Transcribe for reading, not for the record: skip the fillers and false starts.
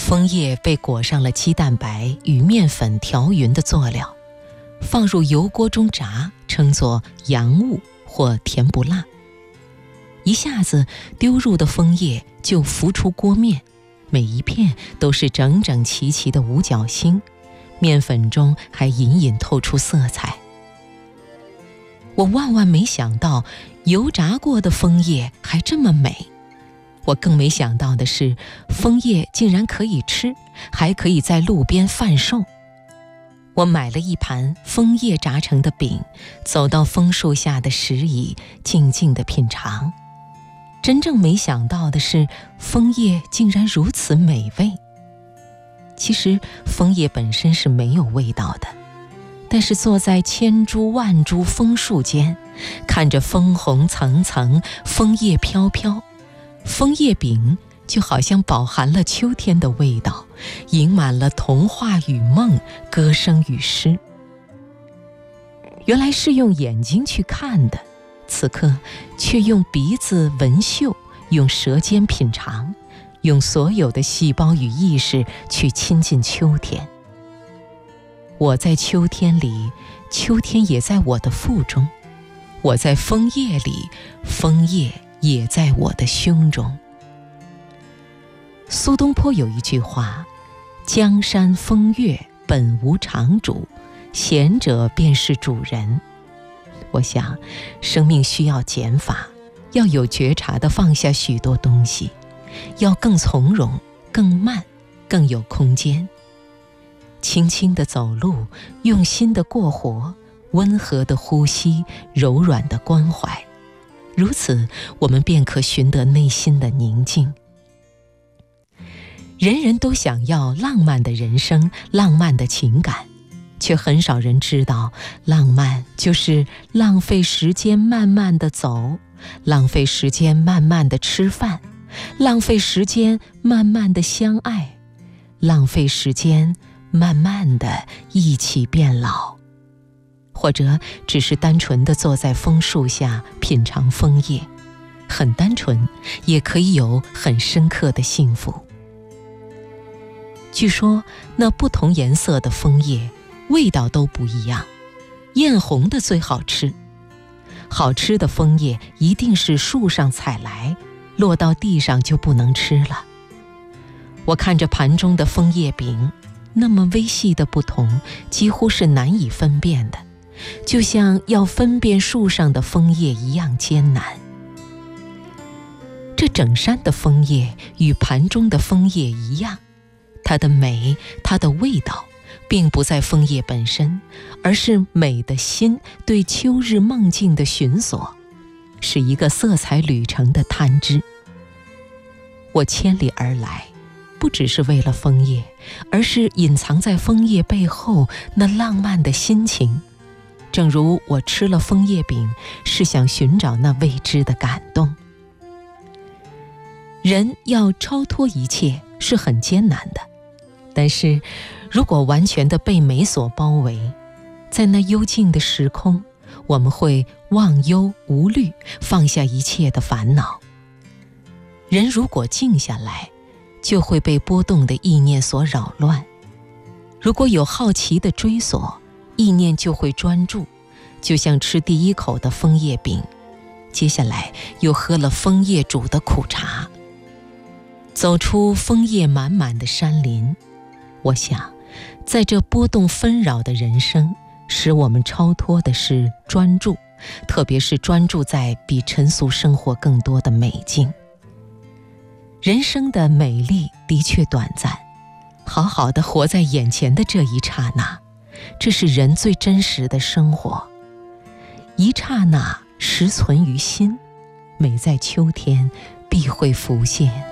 枫叶被裹上了鸡蛋白与面粉调匀的佐料，放入油锅中炸，称作洋务或甜不辣。一下子丢入的枫叶就浮出锅面，每一片都是整整齐齐的五角星，面粉中还隐隐透出色彩。我万万没想到油炸过的枫叶还这么美。我更没想到的是，枫叶竟然可以吃，还可以在路边贩售。我买了一盘枫叶炸成的饼，走到枫树下的石椅，静静地品尝。真正没想到的是，枫叶竟然如此美味。其实枫叶本身是没有味道的，但是坐在千株万株枫树间，看着枫红层层，枫叶飘飘，枫叶饼就好像饱含了秋天的味道，盈满了童话与梦，歌声与诗。原来是用眼睛去看的，此刻却用鼻子闻嗅，用舌尖品尝，用所有的细胞与意识去亲近秋天。我在秋天里，秋天也在我的腹中；我在枫叶里，枫叶也在我的胸中。苏东坡有一句话：江山风月本无常主，贤者便是主人。我想生命需要减法，要有觉察地放下许多东西，要更从容，更慢，更有空间。轻轻地走路，用心地过活，温和地呼吸，柔软地关怀，如此我们便可寻得内心的宁静。人人都想要浪漫的人生，浪漫的情感，却很少人知道，浪漫就是浪费时间慢慢地走，浪费时间慢慢地吃饭，浪费时间慢慢地相爱，浪费时间慢慢地一起变老。或者只是单纯地坐在枫树下品尝枫叶，很单纯，也可以有很深刻的幸福。据说那不同颜色的枫叶味道都不一样，艳红的最好吃。好吃的枫叶一定是树上采来，落到地上就不能吃了。我看着盘中的枫叶饼，那么微细的不同，几乎是难以分辨的，就像要分辨树上的枫叶一样艰难。这整山的枫叶与盘中的枫叶一样，它的美，它的味道，并不在枫叶本身，而是美的心对秋日梦境的寻索，是一个色彩旅程的探知。我千里而来，不只是为了枫叶，而是隐藏在枫叶背后那浪漫的心情。正如我吃了枫叶饼，是想寻找那未知的感动。人要超脱一切是很艰难的，但是如果完全的被美所包围，在那幽静的时空，我们会忘忧无虑，放下一切的烦恼。人如果静下来，就会被波动的意念所扰乱。如果有好奇的追索，意念就会专注，就像吃第一口的枫叶饼，接下来又喝了枫叶煮的苦茶。走出枫叶满满的山林，我想在这波动纷扰的人生，使我们超脱的是专注，特别是专注在比尘俗生活更多的美境。人生的美丽的确短暂，好好的活在眼前的这一刹那，这是人最真实的生活。一刹那实存于心，美在秋天必会浮现。